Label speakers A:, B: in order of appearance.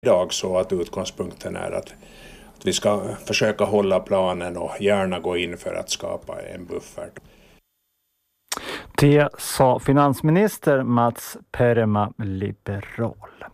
A: idag så att utgångspunkten är att vi ska försöka hålla planen och gärna gå in för att skapa en buffert.
B: Det sa finansminister Mats Perema, liberal.